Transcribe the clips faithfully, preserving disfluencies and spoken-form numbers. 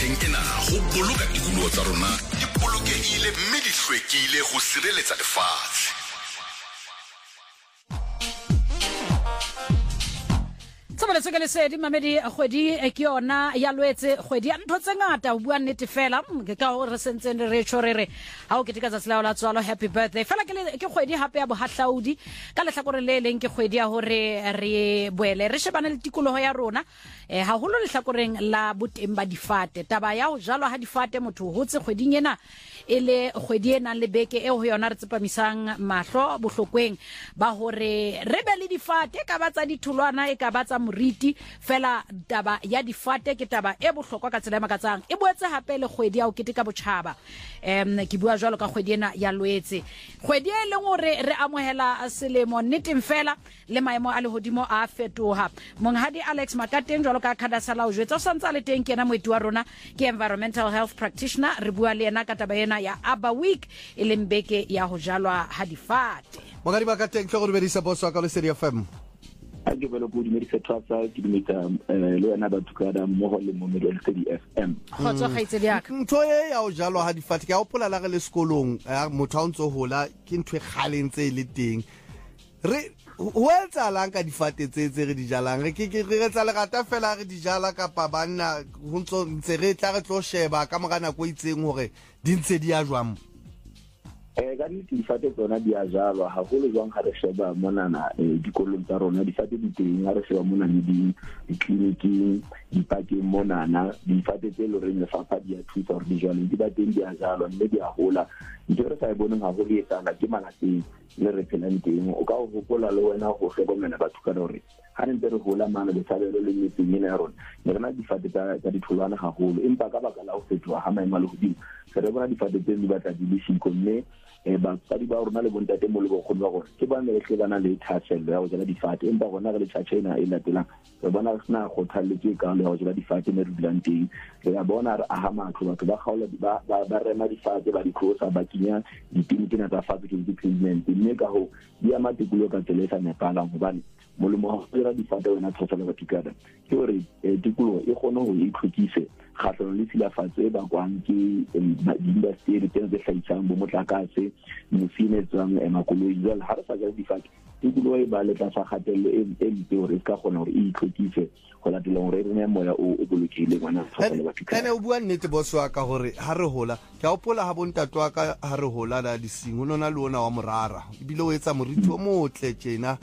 ntlheng ena go boloka tikologo tsa rona di bolokegile mme di hlwekile go sireletsa lefatshe. Tsaba le tswele se di mamedi kgwedi e ke yona ya lwetse kgwedi ya ntho tse ngata o bua nnete fela ke ka ho re sentseng re tshorere ha o ketika tsa la tswalo happy birthday fela ke ke kgwedi hape ya bohahlaudi ka lehlakore le leng ke kgwedi ya hore re boele re shebana le tikoloho ya rona eh haholo lehlakoreng la boteng ba difate taba ya ho jalwa ha difate motho hotse kgweding ena ele kgwedi ena le beke e ho yona re tsepamisang mahlo bohlokweng ba hore re be le difate ka batsa ditholwana e ka batsa moriti fela taba ya difate ke taba e bohlokwa ka tsela ya makatsang e boetse hape le kgwedi ya o ketika botjhaba em ke bua jwalo ka kgwedi ena ya lwetse kgwedi e leng hore re amohela selemo nneteng fela le maemo a lehodimo a fetoha monghadi Alex Makateng jwalo ka khadasala o jwetsa o santsa le teng kena moeti wa rona ke environmental health practitioner re bua le ena ka taba ena ya Aba Week e leng beke ya ho jalwa ha difate monghadi Makateng tlo go re bedisa boso ka le City F M a ke belo go dimedisa tsatsa ke dimeta le wena ba tukada mo go le mo mo le City F M khotso gaitse le aka ntho e ya o jalwa ha difate ke a opola la le sekolong motho a ntse hola ke ntwe kgalentse le teng re ho etsa lang ka difate tse tse re di jalang re ke re etsa le gata fela re di jala ka pa banna ho ntse ntse re tla re tlo sheba ka mora nako itseng hore di ntse di a jwang eh ga difate tsona di a jalwa haholo jwang ha re sheba monana dikolong tsa rona difate di teng ha re sheba monana di clinic di pakeng monana difate tse le reng lefapha di a thusa hore di jwale di ba teng di a jalwa mme di a hola ntse re sa e boneng haholo e tsana ke malapeng le re phelang teng o ka ho hopola le wena go hlokomela batho ka hore ha ntse re hola mana le tshabelo le metseng ena ya rona le rena difate tsa ditholwana haholo empa ka baka la ho fetoha ha maemo a lehodimo se re bona difate tse di batla di le siko mme e ba tsadi ba rona le bontate mo le bo kgone ba gore ke ba ne le hlebana le thaselo ya go jela difate empa gona re le tshachena e latelang re bona re sna go thalletse ka le go jela difate me re dilang teng re ya bona re aha matlo batho ba kgaola ba ba rema difate ba di closer ba kinya dipini tsena tsa fate ke di pavement mme ka ho di ama tikolo ka tsela e sa nepalang hobane molemo wa go difate wena tshosela ba tikada ke hore tikolo e kgone go itlhokise kgatlhano le silafatse ba kwang ke di-industry tse tse hlahisang bo motlakase mofine tsang emakoloi jwale ha re sa ja difate tikolo e ba le tla sa kgatello e e mpe hore e ka kgona hore e itlhokise go latela hore re ne moya o o bolokile ngwana tshosela ba tikada ene o bua nnete boso wa ka hore ha re hola ke a opola ha bontatwa ka ha re hola la disingo nona le ona wa morara ebile o etsa moriti o motle tjena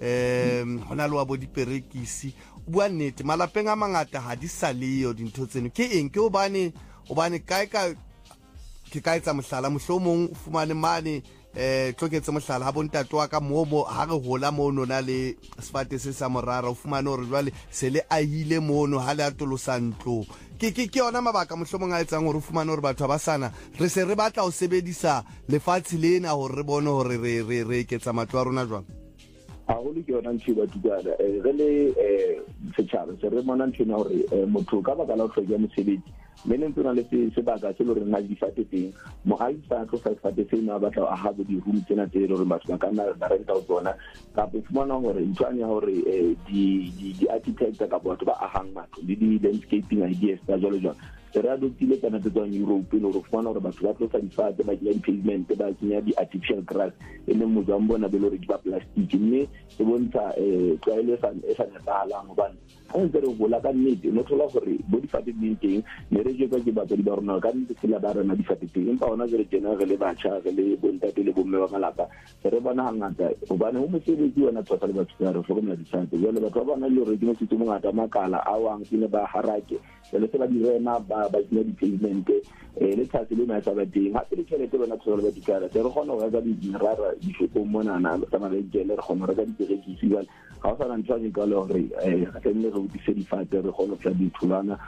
em hona lo wa bo diperekisi bua nnete malapeng a mangata ha di saleo dintho tseno ke eng ke obane obane kae ka ke ka etsa mohlala mohlomong fumane mane eh tloketse mohlala ha bontatwa ka momo ha re hola mo nona le sefate se sa morara o fumane hore jwale se le ahile mono ha le atolosa ntlo ke ke ke ona mabaka mohlomong a etsang hore o fumane hore batho ba sana re se re batla ho sebedisa lefatshe lena hore re bone hore re re re eketsa matlo a rona jwang ha go le ke yona ntse ba tukada eh re le eh setšhaba se re mona ntse na hore motho ka baka la go tlhoka mosebetsi mme le ntse na le sebaka se le re nna difate teng mo a itsa tlo fa difate se na batla a ha bo di room tsena tse le re batho ba ka nna ba renta o tsona ka po fumana hore ntwana ya hore di di architect ka batho ba ahang matlo le di landscaping ideas tsa jalo jalo se re adoptile kana tse tswang Europe le re fumana hore batho ba tlo fa difate ba di pavement ba tsenya di artificial grass e le mo jang bona be le re di ba plastic mme se bontsha eh tlwaelo sa e sa netalang hobane ha ntse re bola ka nnete no thola hore bo difate di teng ne re je ka ke batho di ba rona ka nnete sila ba rena difate teng empa ona jere tjena re le batjha re le bontate le bomme ba malapa se re bona hangata hobane ho mosebetsi wona tsotsa le batho ba re hlokomela difate jwale batho ba bona le re di mo sitse mongata makala a wang tsene ba harake le se ba di rena ba ba tsena di pavement eh le tsatsi le na tsa ba teng ha le tšhelete bona tsolo ba dikara se re gona go ga di rara di shopo mona na tsa mala jele re gona re ga di perekisi jwale ga o sa na ntwa di ka le hore eh ga tle le go di se difate re gona tsa di thulana